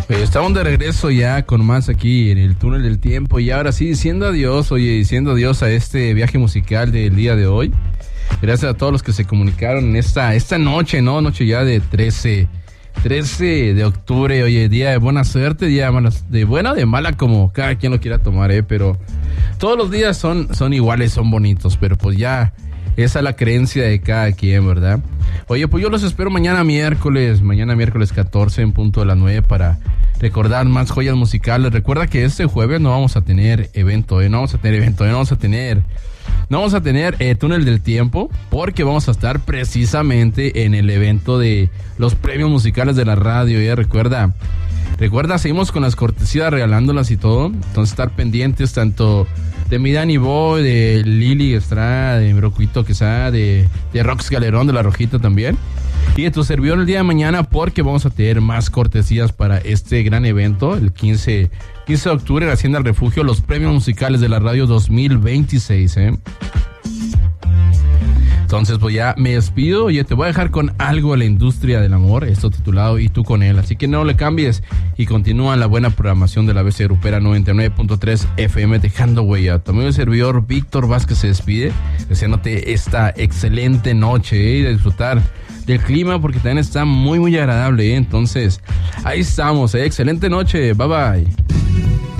Estamos de regreso ya con más aquí en el túnel del tiempo y ahora sí diciendo adiós, diciendo adiós a este viaje musical del día de hoy. Gracias a todos los que se comunicaron en esta noche, ¿no? Noche ya de 13 de octubre, día de buena suerte, día de buena o de mala, como cada quien lo quiera tomar, pero todos los días son iguales, son bonitos, pero pues ya esa es la creencia de cada quien, ¿verdad? Oye, pues yo los espero mañana miércoles 14 en punto de las 9 para recordar más joyas musicales. Recuerda que este jueves no vamos a tener evento, no vamos a tener túnel del tiempo, porque vamos a estar precisamente en el evento de los premios musicales de la radio. Ya recuerda, seguimos con las cortesías regalándolas y todo, entonces estar pendientes tanto de mi Danny Boy, de Lili Estrada, de mi Rocuito Quesada, de Rox Galerón, de La Rojita también, y de tu servidor el día de mañana, porque vamos a tener más cortesías para este gran evento, el 15 de octubre en Hacienda El Refugio, los premios musicales de la radio 2026, Entonces pues ya me despido. Oye, te voy a dejar con algo de la industria del amor, esto titulado Y tú con él, así que no le cambies y continúa la buena programación de la BC Grupera 99.3 FM, dejando huella. También el servidor Víctor Vázquez se despide, deseándote esta excelente noche y de disfrutar del clima, porque también está muy muy agradable, Entonces ahí estamos, excelente noche, bye bye.